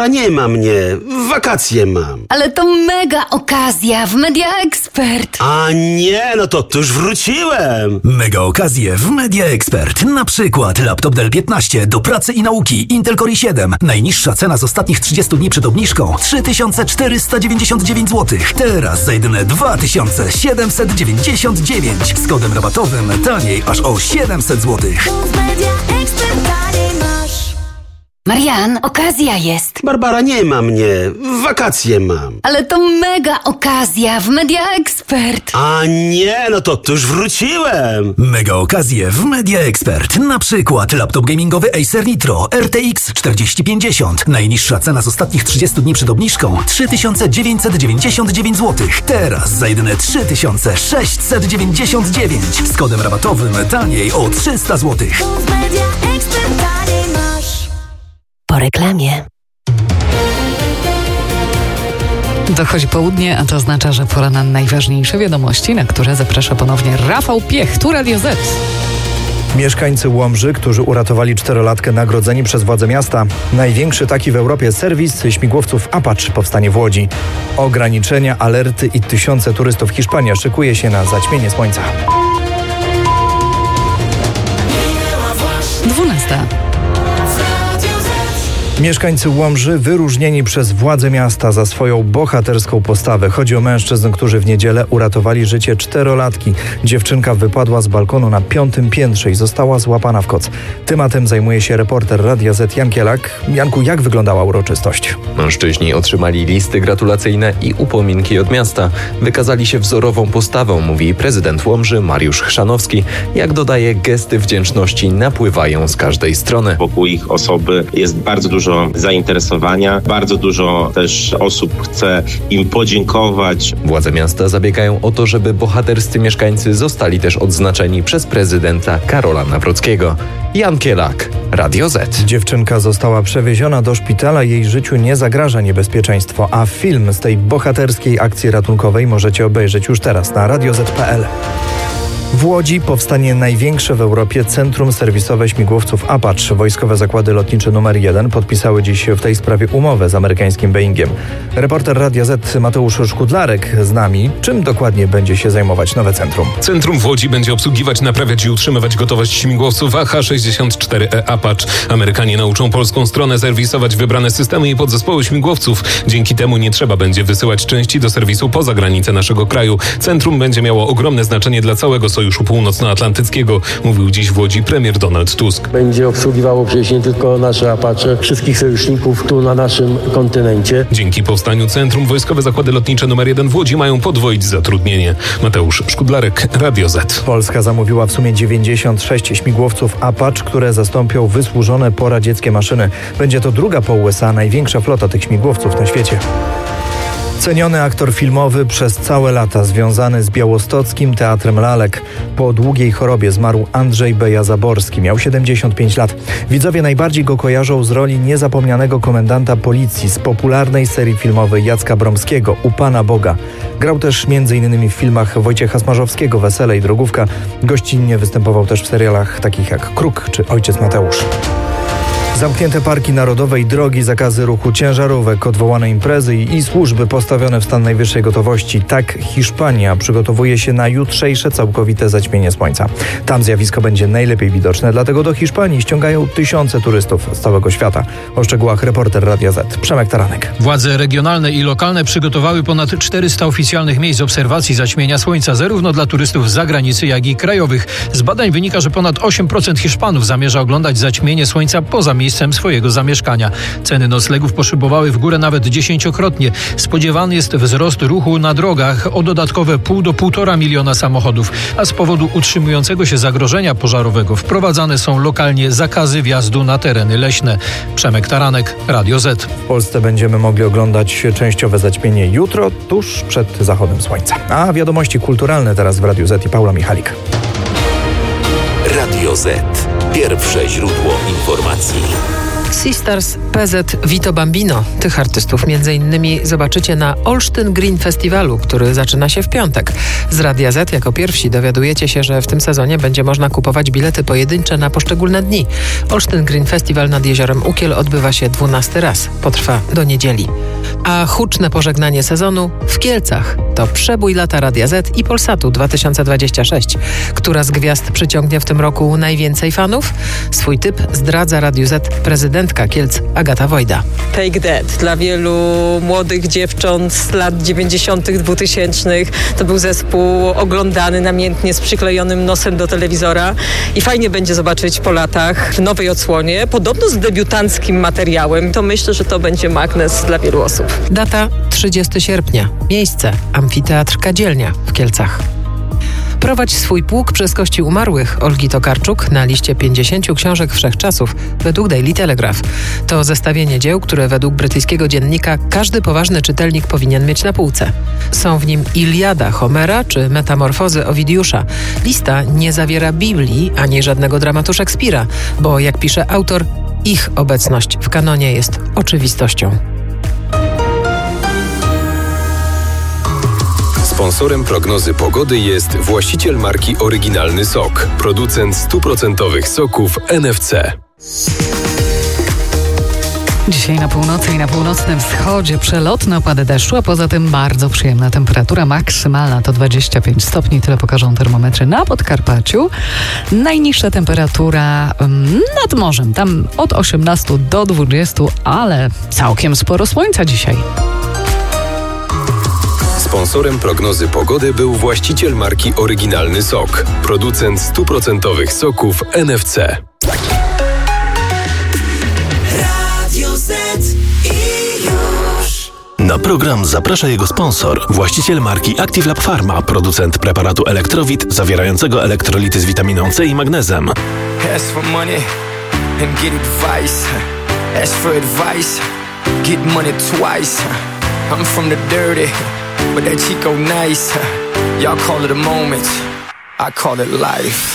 Barbara, nie ma mnie. Wakacje mam. Ale to mega okazja w Media Expert. A nie, no to już wróciłem. Mega okazje w Media Expert. Na przykład laptop Dell 15 do pracy i nauki Intel Core i7. Najniższa cena z ostatnich 30 dni przed obniżką 3499 zł. Teraz za jedyne 2799. Z kodem rabatowym taniej aż o 700 zł. Marian, okazja jest. Barbara, nie ma mnie. Wakacje mam. Ale to mega okazja w Media Expert. A nie, no to już wróciłem. Mega okazje w Media Expert. Na przykład laptop gamingowy Acer Nitro RTX 4050. Najniższa cena z ostatnich 30 dni przed obniżką 3999 zł. Teraz za jedyne 3699. Z kodem rabatowym taniej o 300 zł. Po reklamie. Dochodzi południe, a to oznacza, że pora na najważniejsze wiadomości, na które zaprasza ponownie Rafał Piech, tu Radio Z. Mieszkańcy Łomży, którzy uratowali 4-latkę, nagrodzeni przez władze miasta. Największy taki w Europie serwis śmigłowców Apache powstanie w Łodzi. Ograniczenia, alerty i tysiące turystów. Hiszpania szykuje się na zaćmienie słońca. 12. Mieszkańcy Łomży wyróżnieni przez władze miasta za swoją bohaterską postawę. Chodzi o mężczyzn, którzy w niedzielę uratowali życie 4-latki. Dziewczynka wypadła z balkonu na 5. piętrze i została złapana w koc. Tematem zajmuje się reporter Radia Z Jan Kielak. Janku, jak wyglądała uroczystość? Mężczyźni otrzymali listy gratulacyjne i upominki od miasta. Wykazali się wzorową postawą, mówi prezydent Łomży Mariusz Chrzanowski. Jak dodaje, gesty wdzięczności napływają z każdej strony. Wokół ich osoby jest bardzo dużo zainteresowania, bardzo dużo też osób chce im podziękować. Władze miasta zabiegają o to, żeby bohaterscy mieszkańcy zostali też odznaczeni przez prezydenta Karola Nawrockiego. Jan Kielak, Radio Z. Dziewczynka została przewieziona do szpitala, jej życiu nie zagraża niebezpieczeństwo, a film z tej bohaterskiej akcji ratunkowej możecie obejrzeć już teraz na radioz.pl. W Łodzi powstanie największe w Europie centrum serwisowe śmigłowców Apache. Wojskowe Zakłady Lotnicze nr 1 podpisały dziś w tej sprawie umowę z amerykańskim Boeingiem. Reporter Radia Z Mateusz Szkudlarek z nami. Czym dokładnie będzie się zajmować nowe centrum? Centrum w Łodzi będzie obsługiwać, naprawiać i utrzymywać gotowość śmigłowców AH-64E Apache. Amerykanie nauczą polską stronę serwisować wybrane systemy i podzespoły śmigłowców. Dzięki temu nie trzeba będzie wysyłać części do serwisu poza granice naszego kraju. Centrum będzie miało ogromne znaczenie dla całego Sojuszu Północnoatlantyckiego, mówił dziś w Łodzi premier Donald Tusk. Będzie obsługiwało przecież nie tylko nasze Apache, wszystkich sojuszników tu na naszym kontynencie. Dzięki powstaniu centrum Wojskowe Zakłady Lotnicze nr 1 w Łodzi mają podwoić zatrudnienie. Mateusz Szkudlarek, Radio Z. Polska zamówiła w sumie 96 śmigłowców Apache, które zastąpią wysłużone poradzieckie maszyny. Będzie to druga po USA największa flota tych śmigłowców na świecie. Ceniony aktor filmowy przez całe lata związany z białostockim Teatrem Lalek. Po długiej chorobie zmarł Andrzej Beja-Zaborski. Miał 75 lat. Widzowie najbardziej go kojarzą z roli niezapomnianego komendanta policji z popularnej serii filmowej Jacka Bromskiego U Pana Boga. Grał też m.in. w filmach Wojciecha Smarzowskiego Wesele i Drogówka. Gościnnie występował też w serialach takich jak Kruk czy Ojciec Mateusz. Zamknięte parki narodowe i drogi, zakazy ruchu ciężarówek, odwołane imprezy i służby postawione w stan najwyższej gotowości. Tak Hiszpania przygotowuje się na jutrzejsze całkowite zaćmienie słońca. Tam zjawisko będzie najlepiej widoczne, dlatego do Hiszpanii ściągają tysiące turystów z całego świata. O szczegółach reporter Radia Z Przemek Taranek. Władze regionalne i lokalne przygotowały ponad 400 oficjalnych miejsc obserwacji zaćmienia słońca, zarówno dla turystów z zagranicy, jak i krajowych. Z badań wynika, że ponad 8% Hiszpanów zamierza oglądać zaćmienie słońca poza miejscem swojego zamieszkania. Ceny noclegów poszybowały w górę nawet 10-krotnie. Spodziewany jest wzrost ruchu na drogach o dodatkowe 0,5 do 1,5 miliona samochodów, a z powodu utrzymującego się zagrożenia pożarowego wprowadzane są lokalnie zakazy wjazdu na tereny leśne. Przemek Taranek, Radio Z. W Polsce będziemy mogli oglądać częściowe zaćmienie jutro, tuż przed zachodem słońca. A wiadomości kulturalne teraz w Radiu Z i Paula Michalik. Radio Z. Pierwsze źródło informacji. Sisters, PZ, Vito Bambino. Tych artystów m.in. zobaczycie na Olsztyn Green Festiwalu, który zaczyna się w piątek. Z Radia Z jako pierwsi dowiadujecie się, że w tym sezonie będzie można kupować bilety pojedyncze na poszczególne dni. Olsztyn Green Festival nad Jeziorem Ukiel odbywa się 12 raz. Potrwa do niedzieli. A huczne pożegnanie sezonu w Kielcach. To przebój lata Radia Z i Polsatu 2026. Która z gwiazd przyciągnie w tym roku najwięcej fanów? Swój typ zdradza Radiu Z prezydentka Kielc Agata Wojda. Take That dla wielu młodych dziewcząt z lat 90., 2000. To był zespół oglądany namiętnie z przyklejonym nosem do telewizora i fajnie będzie zobaczyć po latach w nowej odsłonie, podobno z debiutanckim materiałem. To myślę, że to będzie magnes dla wielu osób. Data 30 sierpnia. Miejsce Amfiteatr Kadzielnia w Kielcach. Prowadź swój pług przez kości umarłych Olgi Tokarczuk na liście 50 książek wszechczasów według Daily Telegraph. To zestawienie dzieł, które według brytyjskiego dziennika każdy poważny czytelnik powinien mieć na półce. Są w nim Iliada Homera czy Metamorfozy Owidiusza. Lista nie zawiera Biblii ani żadnego dramatu Szekspira, bo jak pisze autor, ich obecność w kanonie jest oczywistością. Sponsorem prognozy pogody jest właściciel marki Oryginalny Sok, producent 100% soków NFC. Dzisiaj na północy i na północnym wschodzie przelotne opady deszczu, a poza tym bardzo przyjemna temperatura maksymalna to 25 stopni, tyle pokażą termometry na Podkarpaciu. Najniższa temperatura nad morzem, tam od 18 do 20, ale całkiem sporo słońca dzisiaj. Sponsorem prognozy pogody był właściciel marki Oryginalny Sok, producent 100% soków NFC. Radio Z i już. Na program zaprasza jego sponsor, właściciel marki Active Lab Pharma, producent preparatu Elektrowit zawierającego elektrolity z witaminą C i magnezem. Ask for money and get advice. Ask for advice, get money twice. I'm from the dirty, but that Chico nice. Y'all call it a moment, I call it life.